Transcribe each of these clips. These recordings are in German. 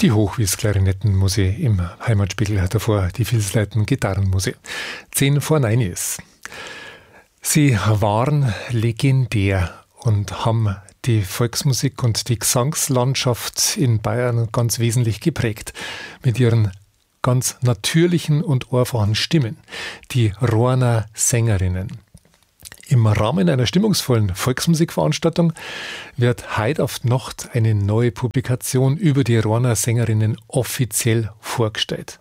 Die Hochwies-Klarinetten muss ich im Heimatspiegel, davor die Vilsleiten Gitarren muss ich. 10 vor 9 ist. Sie waren legendär und haben die Volksmusik und die Gesangslandschaft in Bayern ganz wesentlich geprägt. Mit ihren ganz natürlichen und einfachen Stimmen. Die Rohrner Sängerinnen. Im Rahmen einer stimmungsvollen Volksmusikveranstaltung wird heute auf die Nacht eine neue Publikation über die Rohrner Sängerinnen offiziell vorgestellt.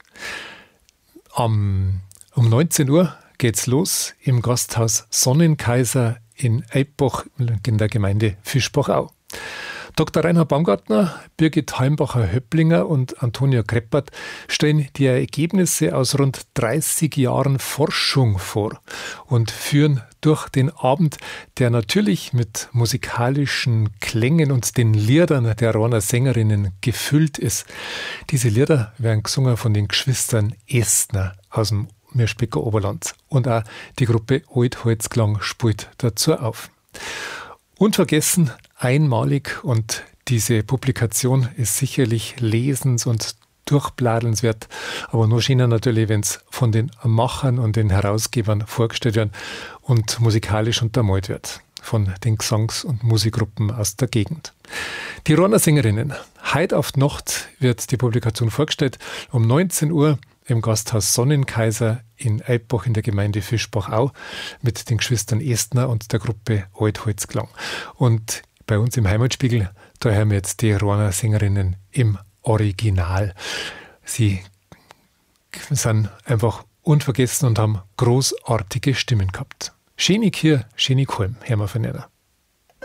Um 19 Uhr geht's los im Gasthaus Sonnenkaiser in Eibach in der Gemeinde Fischbachau. Dr. Reinhard Baumgartner, Birgit Heimbacher-Höpplinger und Antonia Kreppert stellen die Ergebnisse aus rund 30 Jahren Forschung vor und führen durch den Abend, der natürlich mit musikalischen Klängen und den Liedern der Rohrner Sängerinnen gefüllt ist. Diese Lieder werden gesungen von den Geschwistern Estner aus dem Mirschbecker Oberland und auch die Gruppe Altholzklang spielt dazu auf. Unvergessen, einmalig und diese Publikation ist sicherlich lesens- und durchbladenswert, aber nur schöner natürlich, wenn es von den Machern und den Herausgebern vorgestellt wird und musikalisch untermalt wird von den Gesangs- und Musikgruppen aus der Gegend. Die Rohrner Sängerinnen. Heute auf die Nacht wird die Publikation vorgestellt, um 19 Uhr im Gasthaus Sonnenkaiser in Eibach in der Gemeinde Fischbachau mit den Geschwistern Estner und der Gruppe Altholzklang. Und bei uns im Heimatspiegel, da hören wir jetzt die Rohrner Sängerinnen im Original. Sie sind einfach unvergessen und haben großartige Stimmen gehabt. Schönig hier, schönig heim, hören wir von ihnen.